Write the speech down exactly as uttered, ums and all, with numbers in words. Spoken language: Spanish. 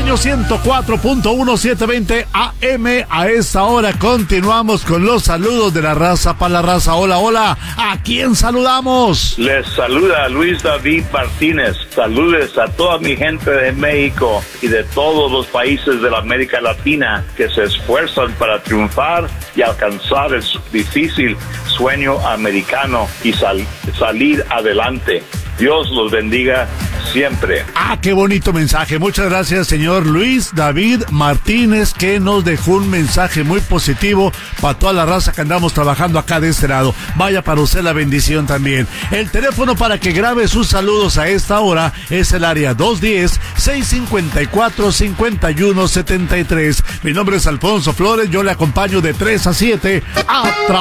Sueño ciento cuatro punto uno, setecientos veinte A M. A esta hora continuamos con los saludos de la raza para la raza. Hola, hola. ¿A quién saludamos? Les saluda Luis David Martínez. Saludes a toda mi gente de México y de todos los países de la América Latina que se esfuerzan para triunfar y alcanzar el difícil sueño americano y sal- salir adelante. Dios los bendiga siempre. Ah, qué bonito mensaje. Muchas gracias, señor Luis David Martínez, que nos dejó un mensaje muy positivo para toda la raza que andamos trabajando acá de este lado. Vaya para usted la bendición también. El teléfono para que grabe sus saludos a esta hora es el área dos uno cero, seis cinco cuatro, cinco uno siete tres. Mi nombre es Alfonso Flores, yo le acompaño de tres a siete a trabajar.